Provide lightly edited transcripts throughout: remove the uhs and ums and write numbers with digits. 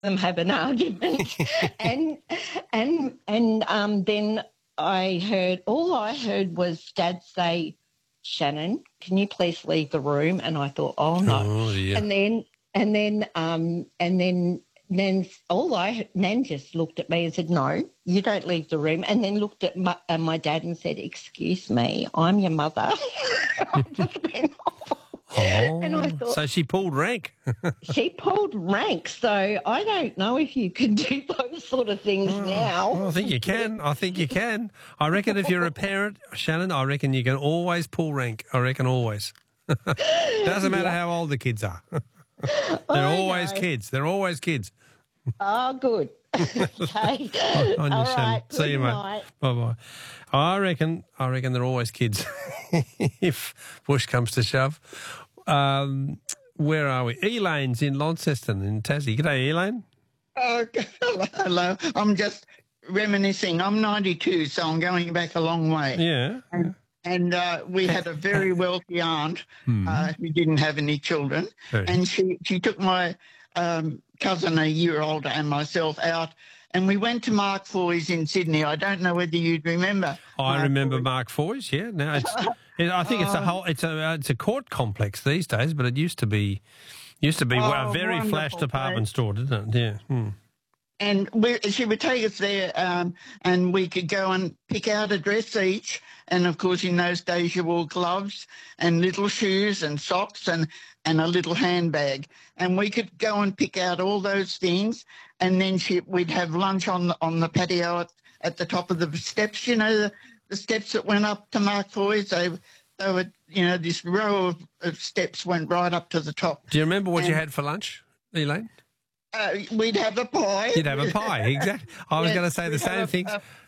them have an argument, and then all I heard was Dad say, "Shannon, can you please leave the room?" And I thought, "Oh no!" Oh, dear. And then Nan just looked at me and said, "No, you don't leave the room." And then looked at my dad and said, "Excuse me, I'm your mother." And I thought, so she pulled rank. She pulled rank. So I don't know if you can do those sort of things now. Well, I think you can. I reckon if you're a parent, Shannon, I reckon you can always pull rank. I reckon always. Doesn't matter how old the kids are. They're always kids. They're always kids. Oh, good. Okay. On you, All Shannon. right. See you, mate. Bye-bye. I reckon they're always kids if push comes to shove. Where are we? Elaine's in Launceston in Tassie. G'day, Elaine. Oh, hello. I'm just reminiscing. I'm 92, so I'm going back a long way. Yeah. And we had a very wealthy aunt who didn't have any children. And she took my cousin, a year older, and myself out, and we went to Mark Foy's in Sydney. I don't know whether you'd remember. I remember Mark Foy's. Yeah, no, I think it's a court complex these days, but it used to be a very flash department store, didn't it? Yeah. And she would take us there, and we could go and pick out a dress each. And of course, in those days, you wore gloves and little shoes and socks and a little handbag. And we could go and pick out all those things. And then we'd have lunch on the patio at the top of the steps. You know, the steps that went up to Mark Foy's. They were, this row of steps went right up to the top. Do you remember what you had for lunch, Elaine? We'd have a pie. You'd have a pie, exactly. I was going to say the same thing.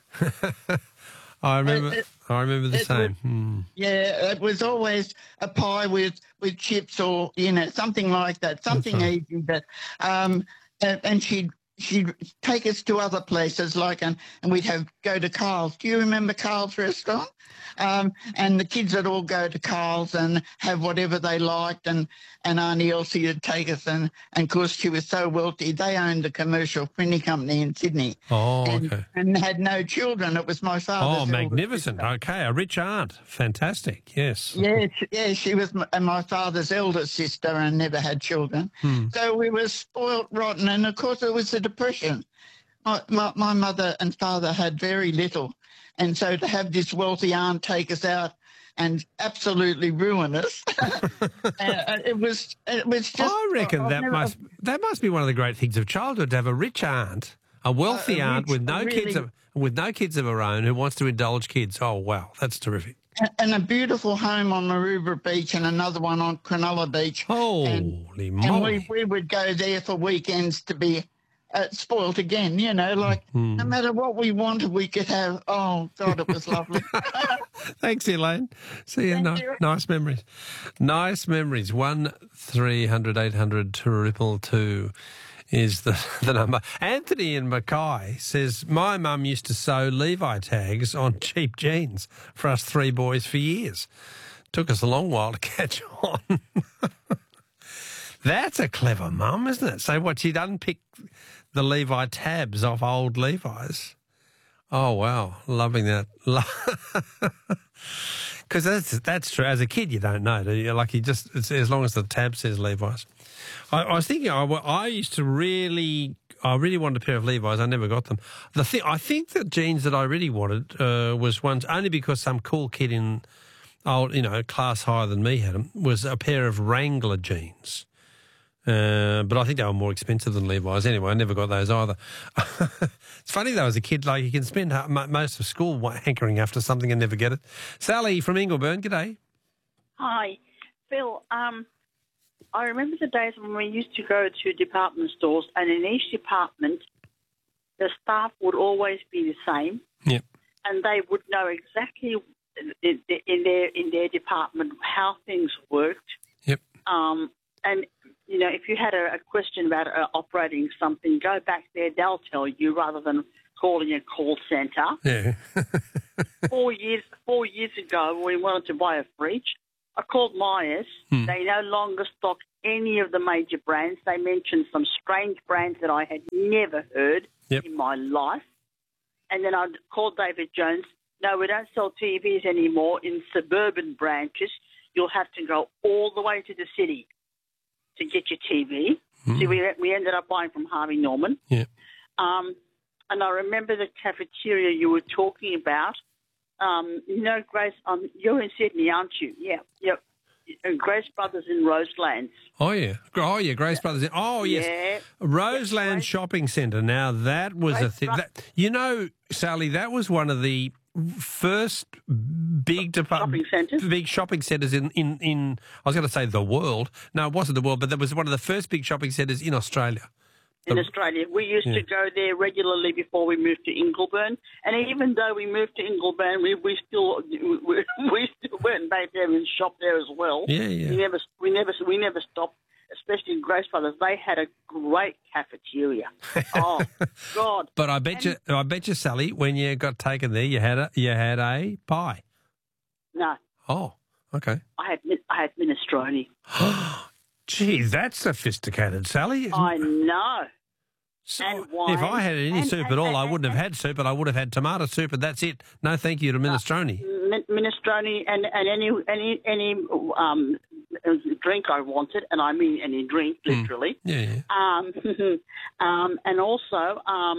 I remember the same. Yeah, it was always a pie with chips or something like that, something easy. But and she'd take us to other places and we'd go to Carl's. Do you remember Carl's restaurant? And the kids would all go to Carl's and have whatever they liked, and Auntie Elsie would take us, and of course she was so wealthy. They owned a commercial printing company in Sydney. Oh, okay. And had no children. It was my father's. Oh, magnificent. Okay, a rich aunt. Fantastic, yes. Yeah, she was my father's eldest sister and never had children. So we were spoilt rotten, and of course it was the Depression. My mother and father had very little. And so to have this wealthy aunt take us out and absolutely ruin us, it was just. I reckon that must be one of the great things of childhood, to have a rich aunt, a wealthy aunt with no kids of her own who wants to indulge kids. Oh wow, that's terrific. And a beautiful home on Maroubra Beach and another one on Cronulla Beach. Holy moly! And we would go there for weekends to be spoilt again, no matter what we wanted, we could have. Oh, God, it was lovely. Thanks, Elaine. See you. Nice memories. Nice memories. 1300 800 222 is the number. Anthony in Mackay says, my mum used to sew Levi tags on cheap jeans for us three boys for years. Took us a long while to catch on. That's a clever mum, isn't it? So what, she'd unpick the Levi tabs off old Levi's. Oh, wow. Loving that. Because that's true. As a kid, you don't know, do you? It's as long as the tab says Levi's. I was thinking, I really wanted a pair of Levi's. I never got them. I think the jeans that I really wanted was ones, only because some cool kid in class higher than me had them, was a pair of Wrangler jeans. But I think they were more expensive than Levi's. Anyway, I never got those either. It's funny, though, as a kid, you can spend most of school hankering after something and never get it. Sally from Ingleburn, g'day. Hi. Phil, I remember the days when we used to go to department stores, and in each department, the staff would always be the same. Yep. And they would know exactly in their department how things worked. Yep. And if you had a question about operating something, go back there. They'll tell you rather than calling a call centre. Yeah. 4 years ago, when we wanted to buy a fridge, I called Myers. They no longer stock any of the major brands. They mentioned some strange brands that I had never heard in my life. And then I called David Jones. No, we don't sell TVs anymore in suburban branches. You'll have to go all the way to the city to get your TV. See, we ended up buying from Harvey Norman. Yeah. And I remember the cafeteria you were talking about. Grace, you're in Sydney, aren't you? Yeah. Yep. Grace Brothers in Roselands. Oh, yeah. Grace Brothers. Oh, yes. Yeah. Roseland Shopping Centre. Now, that was a thing. Sally, that was one of the first big shopping centres in I was going to say the world. No, it wasn't the world, but that was one of the first big shopping centres in Australia. In Australia. We used to go there regularly before we moved to Ingleburn. And even though we moved to Ingleburn, we still went back there and shopped there as well. Yeah, yeah. We never stopped, especially in Grace Brothers. They had a great cafeteria. Oh, God. But I bet you, Sally, when you got taken there, you had a pie. No. Oh, okay. I had minestrone. Gee, that's sophisticated, Sally. I know. So and wine. If I had any soup at all, I wouldn't have had soup, but I would have had tomato soup, and that's it. No, thank you to minestrone. Minestrone and any drink I wanted, and I mean any drink, literally. Yeah. And also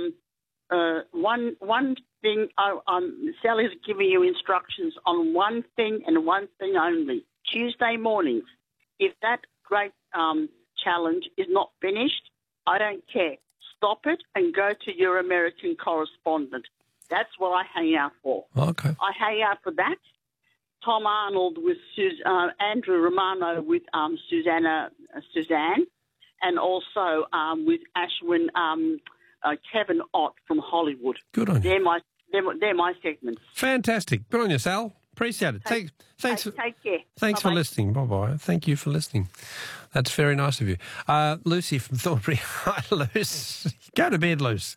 one thing. Sally's giving you instructions on one thing and one thing only. Tuesday mornings. If that great challenge is not finished, I don't care. Stop it and go to your American correspondent. That's what I hang out for. Okay. I hang out for that. Tom Arnold with Andrew Romano with Suzanne, and also with Ashwin Kevin Ott from Hollywood. Good on you. They're my segments. Fantastic. Good on you, Sal. Appreciate it. Thanks. Take care. Thanks for listening. Bye-bye. Thank you for listening. That's very nice of you. Lucy from Thornbury. Hi, Luce. Go to bed, Luce.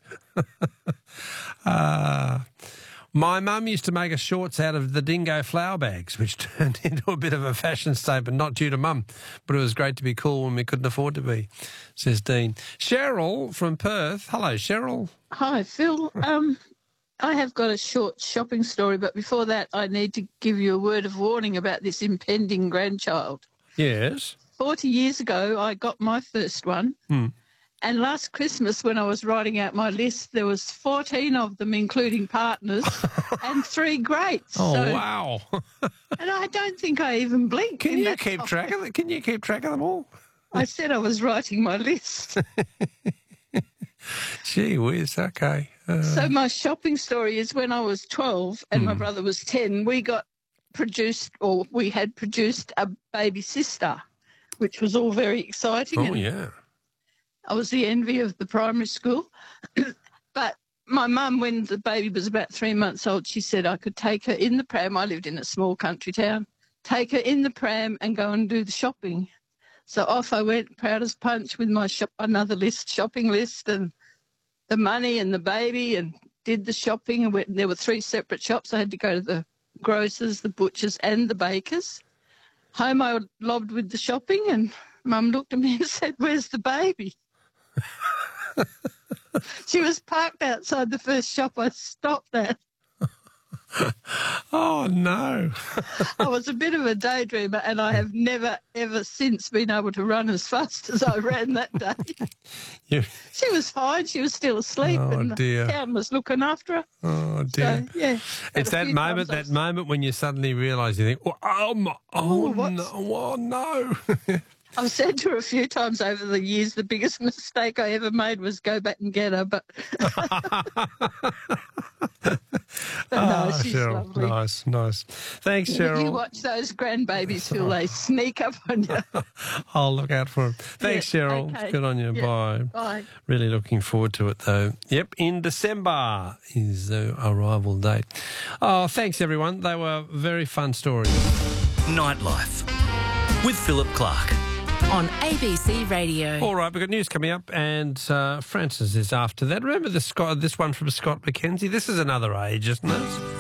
My mum used to make us shorts out of the dingo flower bags, which turned into a bit of a fashion statement, not due to mum, but it was great to be cool when we couldn't afford to be, says Dean. Cheryl from Perth. Hello, Cheryl. Hi, Phil. I have got a short shopping story, but before that, I need to give you a word of warning about this impending grandchild. Yes. 40 years ago, I got my first one. And last Christmas, when I was writing out my list, there was 14 of them, including partners, and 3 greats. Oh, wow. And I don't think I even blinked. Can you keep track of it? Can you keep track of them all? I said I was writing my list. Gee whiz, okay. So my shopping story is when I was 12 and my brother was 10, we had produced a baby sister, which was all very exciting. Oh, yeah. I was the envy of the primary school. But my mum, when the baby was about 3 months old, she said I could take her in the pram. I lived in a small country town. Take her in the pram and go and do the shopping. So off I went, proud as punch, with my shopping list and the money and the baby, and did the shopping. And there were 3 separate shops. I had to go to the grocers, the butchers and the bakers. Home I lobbed with the shopping, and Mum looked at me and said, "Where's the baby?" She was parked outside the first shop I stopped at. Oh, no. I was a bit of a daydreamer, and I have never, ever since been able to run as fast as I ran that day. She was fine. She was still asleep, and the town was looking after her. Oh, dear. So, yeah. It's that moment when you suddenly realise, you think, no. I've said to her a few times over the years, the biggest mistake I ever made was go back and get her, but no, she's lovely. Nice. Thanks, Cheryl. You watch those grandbabies, Phil, they sneak up on you. I'll look out for them. Thanks, Cheryl. Okay. Good on you. Yeah. Bye. Bye. Really looking forward to it, though. Yep, in December is the arrival date. Oh, thanks, everyone. They were very fun stories. Nightlife with Philip Clark. On ABC Radio. All right, we've got news coming up, and Francis is after that. Remember this one from Scott McKenzie? This is another age, isn't it?